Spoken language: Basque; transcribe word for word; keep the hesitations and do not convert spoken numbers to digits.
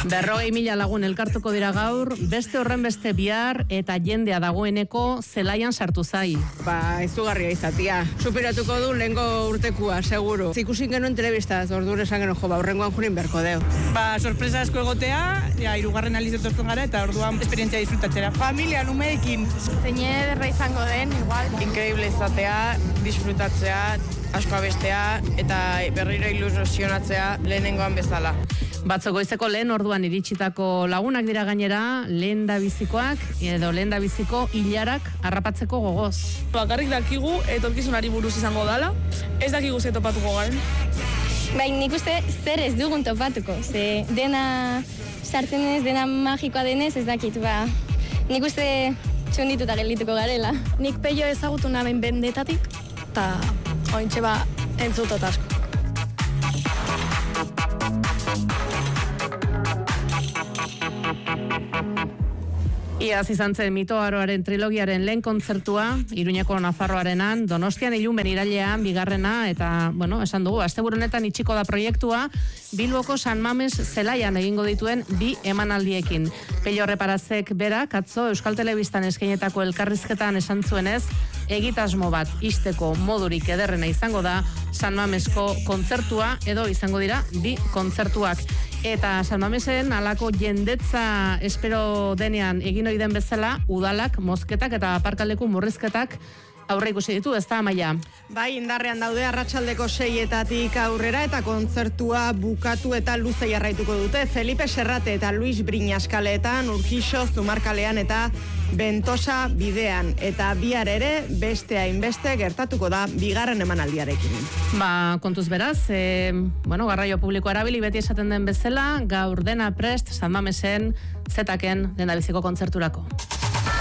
Berrogei mila lagun elkartuko dira gaur, beste horren beste bihar eta jendea dagoeneko zelaian sartu zai. Ba, izugarria izatia. Superatuko du lehengo urtekua, seguru. Ikusin genuen telebistaz, orduan esan genuen jo, ba, horrengoan jurin berko deu. Ba, sorpresa asko egotea, ja, irugarren aliz etortzen gara eta orduan esperientzia disfrutatzera. Familia, numeekin. Zeine ederra izango den, igual. Increíble izatea, disfrutatzea, asko abestea eta berriro ilusionatzea lehenengoan bezala. Batzo goizeko lehen orduan iritsitako lagunak dira gainera, lehen da bizikoak edo lehen da biziko hilarak harrapatzeko gogoz. Bakarrik dakigu etorkizunari buruz izango dala, ez dakigu ze topatuko garen. Bai, nik uste zer ez dugun topatuko, ze dena sartzen ez, dena magikoa denez ez dakit, ba, nik uste txundituta geldituko garela. Nik peio ezagutu naben bendetatik, eta ointxe ba entzutot asko. Iaz izan zen Mito Aroaren trilogiaren lehen kontzertua, Iruñeko Nafarroarenan, Donostian Ilunben irailean, bigarrena, eta, bueno, esan dugu, asteburu honetan itxiko da proiektua, Bilboko San Mames zelaian egingo dituen bi emanaldiekin. Pello Reparazek berak, atzo Euskal Telebistan eskainetako elkarrizketan esan zuenez, egitasmo bat isteko modurik ederrena izango da San Mamesko kontzertua, edo izango dira bi kontzertuak. Eta San Mamesen alako jendetza espero denean egin ohi den bezala, udalak, mozketak eta aparkaleku murrizketak aurre ikusi ditu, ez da, Amaia? Bai, indarrean daude arratsaldeko seietatik aurrera eta kontzertua bukatu eta luze jarraituko dute. Felipe Serrate eta Luis Briñas kaleetan, Urkixo, Zumarkalean eta Bentosa bidean. Eta bihar ere beste hainbeste gertatuko da bigarren emanaldiarekin. Ba, kontuz beraz, e, bueno, garraio publiko erabili beti esaten den bezala, gaur dena prest, San Mamesen, zetaken, dendabiziko kontzerturako.